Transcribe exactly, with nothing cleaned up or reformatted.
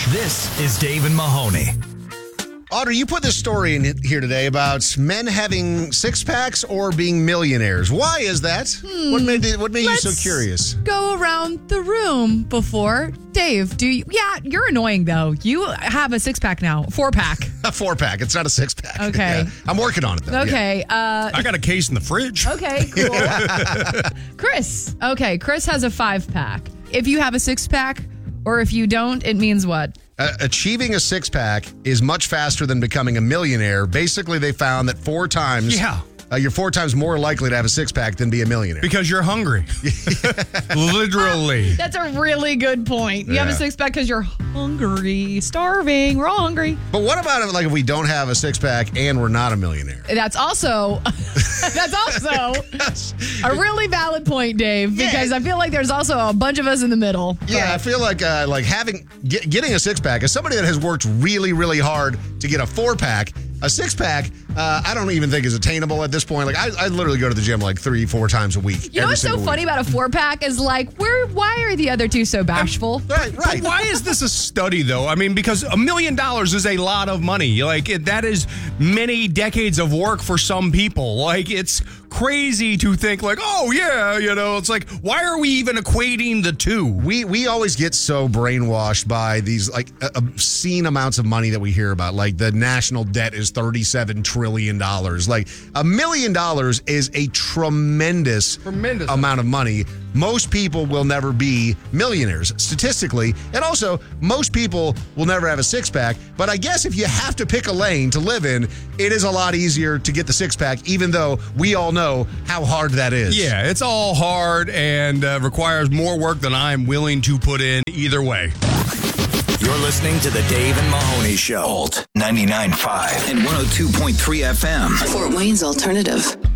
This is Dave and Mahoney. Audrey, you put this story in here today about men having six packs or being millionaires. Why is that? Hmm. What made it, what made Let's you so curious? Go around the room before. Dave, do you? Yeah, you're annoying though. You have a six pack now, four pack. A four pack. It's not a six pack. Okay, yeah. I'm working on it though. Okay, yeah. uh, I got a case in the fridge. Okay, cool. Chris. Okay, Chris has a five pack. If you have a six pack, or if you don't, it means what? Uh, achieving a six pack is much faster than becoming a millionaire. Basically, they found that four times. Yeah. Uh, you're four times more likely to have a six pack than be a millionaire. Because you're hungry. Literally. That's a really good point. You Yeah. have a six pack because you're hungry, starving. We're all hungry. But what about like if we don't have a six pack and we're not a millionaire? That's also that's also a really valid point, Dave. Because Yeah. I feel like there's also a bunch of us in the middle. Yeah, I feel like uh, like having get, getting a six pack as somebody that has worked really really hard to get a four pack. A six pack, uh, I don't even think is attainable at this point. Like I, I literally go to the gym like three, four times a week. You know every what's so single funny week. about a four pack is like, where? Why are the other two so bashful? Right, right. Why is this a study, though? I mean, because a million dollars is a lot of money. Like, it, that is many decades of work for some people. Like, it's crazy to think, like, oh, yeah, you know, it's like, why are we even equating the two? We we always get so brainwashed by these like uh, obscene amounts of money that we hear about. Like the national debt is thirty-seven trillion dollars. Like a million dollars is a tremendous, Tremendous. amount of money. Most people will never be millionaires statistically. And also, most people will never have a six pack. But I guess if you have to pick a lane to live in, it is a lot easier to get the six pack, even though we all know how hard that is. Yeah, it's all hard and uh, requires more work than I'm willing to put in either way. You're listening to the Dave and Mahoney Show. Alt ninety-nine point five and one oh two point three F M. Fort Wayne's Alternative.